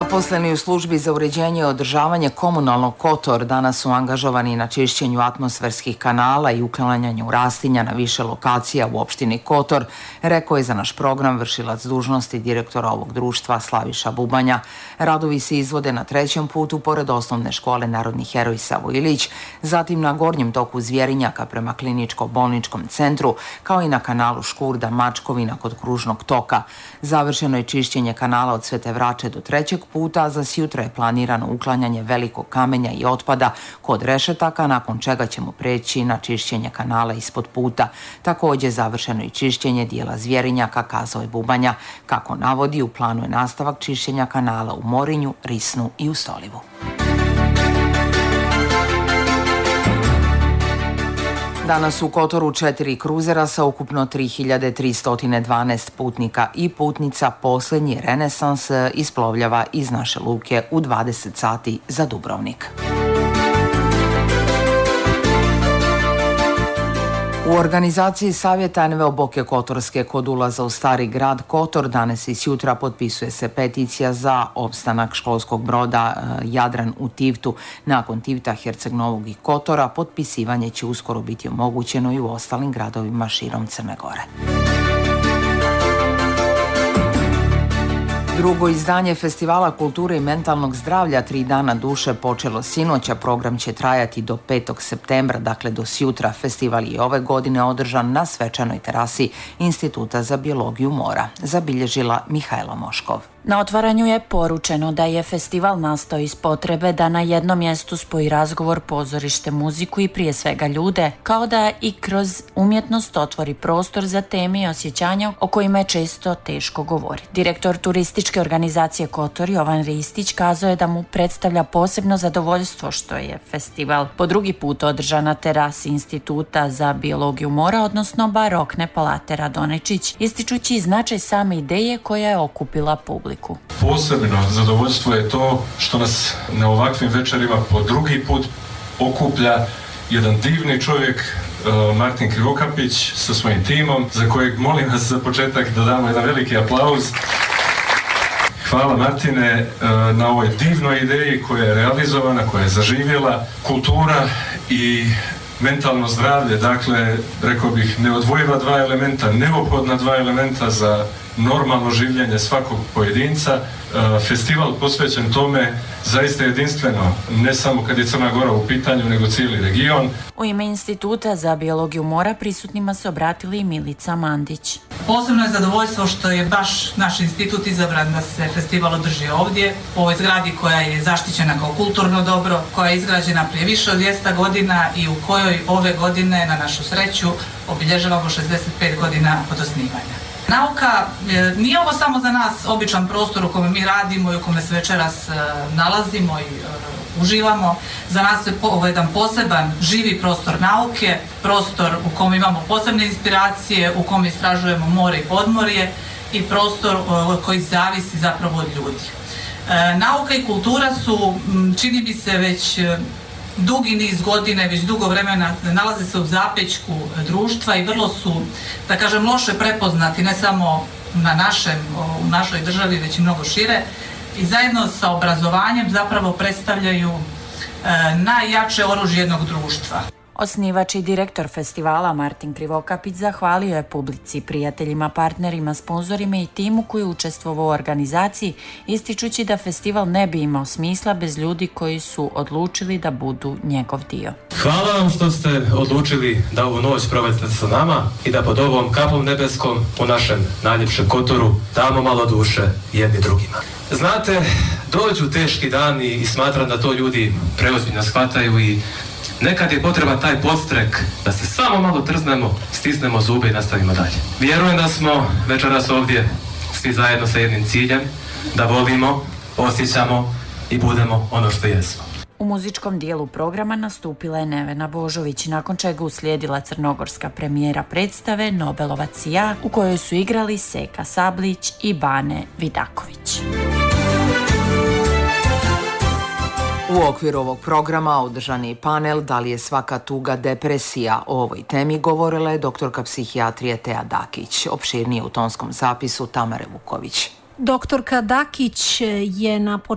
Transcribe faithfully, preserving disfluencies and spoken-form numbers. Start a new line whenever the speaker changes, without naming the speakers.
Zaposleni u službi za uređenje i održavanje komunalnog Kotor danas su angažovani na čišćenju atmosferskih kanala i uklanjanju rastinja na više lokacija u opštini Kotor, rekao je za naš program vršilac dužnosti direktora ovog društva Slaviša Bubanja. Radovi se izvode na trećem putu pored osnovne škole Narodni heroj Savo Ilić, zatim na gornjem toku Zvjerinjaka prema kliničko-bolničkom centru, kao i na kanalu Škurda-Mačkovina kod kružnog toka. Završeno je čišćenje kanala od Svete Vrače do trećeg puta, a za sjutra je planirano uklanjanje velikog kamenja i otpada kod rešetaka, nakon čega ćemo preći na čišćenje kanala ispod puta. Također završeno i čišćenje dijela Zvjerinjaka, kazao je Bubanja. Kako navodi, u planu je nastavak čišćenja kanala u Morinju, Risnu i u Stolivu. Danas u Kotoru četiri kruzera sa ukupno tri hiljade tristo dvanaest putnika i putnica posljednji renesans isplovljava iz naše luke u dvadeset sati za Dubrovnik. U organizaciji Savjeta N V O Boke Kotorske kod ulaza u stari grad Kotor danas i sjutra potpisuje se peticija za opstanak školskog broda Jadran u Tivtu. Nakon Tivta, Herceg Novog i Kotora potpisivanje će uskoro biti omogućeno i u ostalim gradovima širom Crne Gore. Drugo izdanje Festivala kulture i mentalnog zdravlja Tri dana duše počelo sinoć, a program će trajati do petog septembra, dakle do sjutra. Festival je ove godine održan na svečanoj terasi Instituta za biologiju mora, zabilježila Mihajla Moškov.
Na otvaranju je poručeno da je festival nastao iz potrebe da na jednom mjestu spoji razgovor, pozorište, muziku i prije svega ljude, kao da i kroz umjetnost otvori prostor za teme i osjećanja o kojima je često teško govoriti. Direktor turističke organizacije Kotor, Jovan Ristić, kazao je da mu predstavlja posebno zadovoljstvo što je festival po drugi put održan na terasi Instituta za biologiju mora, odnosno barokne palate Radonečić, ističući značaj same ideje koja je okupila publiku.
Posebno zadovoljstvo je to što nas na ovakvim večerima po drugi put okuplja jedan divni čovjek, Martin Krivokapić sa svojim timom, za kojeg molim vas za početak da damo jedan veliki aplauz. Hvala Martine na ovoj divnoj ideji koja je realizovana, koja je zaživjela. Kultura i mentalno zdravlje, dakle, rekao bih, neodvojiva dva elementa, neophodna dva elementa za normalno življenje svakog pojedinca. Festival posvećen tome zaista jedinstveno, ne samo kad je Crna Gora u pitanju, nego cijeli region.
U ime Instituta za biologiju mora prisutnima se obratili i Milica Mandić.
Posebno je zadovoljstvo što je baš naš institut izabran da se festival održi ovdje, u ovoj zgradi koja je zaštićena kao kulturno dobro, koja je izgrađena prije više od dvjesto godina i u kojoj ove godine, na našu sreću, obilježavamo šezdeset pet godina od osnivanja. Nauka nije ovo samo za nas običan prostor u kome mi radimo i u kome se večeras nalazimo i uživamo. Za nas je ovo jedan poseban, živi prostor nauke, prostor u kome imamo posebne inspiracije, u kome istražujemo more i podmorje i prostor koji zavisi zapravo od ljudi. Nauka i kultura su, čini mi se, već dugi niz godine, već dugo vremena nalaze se u zapećku društva i vrlo su, da kažem, loše prepoznati, ne samo na našem, u našoj državi, već i mnogo šire, i zajedno sa obrazovanjem zapravo predstavljaju e, najjače oružje jednog društva.
Osnivač i direktor festivala Martin Krivokapić zahvalio je publici, prijateljima, partnerima, sponzorima i timu koji je učestvovao u organizaciji, ističući da festival ne bi imao smisla bez ljudi koji su odlučili da budu njegov dio.
Hvala vam što ste odlučili da ovu noć provedete sa nama i da pod ovom kaplom nebeskom u našem najljepšem Kotoru damo malo duše jedni drugima. Znate, dođu teški dani i smatram da to ljudi preozbiljno shvataju i nekad je potreban taj podstrek da se samo malo trznemo, stisnemo zube i nastavimo dalje. Vjerujem da smo večeras ovdje svi zajedno sa jednim ciljem, da volimo, osjećamo i budemo ono što jesmo.
U muzičkom dijelu programa nastupila je Nevena Božović, nakon čega uslijedila crnogorska premijera predstave Nobelovac i ja, u kojoj su igrali Seka Sablić i Bane Vidaković.
U okviru ovog programa održan je panel Da li je svaka tuga depresija. O ovoj temi govorila je doktorka psihijatrije Teja Dakić. Opširnije u tonskom zapisu Tamare Vuković.
Doktorka Dakić je na početku